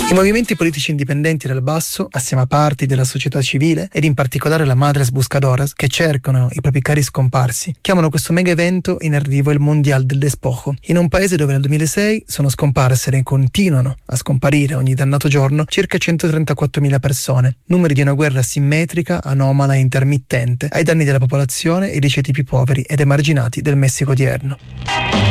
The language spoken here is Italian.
I movimenti politici indipendenti del Basso, assieme a parti della società civile ed in particolare la Madres Buscadoras, che cercano i propri cari scomparsi, chiamano questo mega evento in arrivo il Mondial del Despojo, in un paese dove nel 2006 sono scomparse e continuano a scomparire ogni dannato giorno circa 134.000 persone, numeri di una guerra asimmetrica, anomala e intermittente, ai danni della popolazione e dei ceti più poveri ed emarginati del Messico odierno.